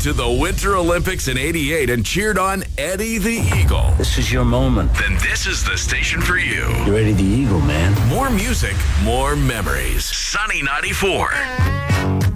to the Winter Olympics in '88 and cheered on Eddie the Eagle, This is your moment. then this is the station for you. You're Eddie the Eagle, man. More music, more memories. Sunny 94.